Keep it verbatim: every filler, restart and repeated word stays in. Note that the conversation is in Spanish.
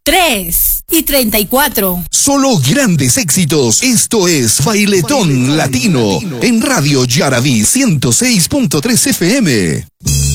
tres y treinta y cuatro. Solo grandes éxitos. Esto es Bailetón, Bailetón Latino, Latino en Radio Yaraví ciento seis punto tres F M.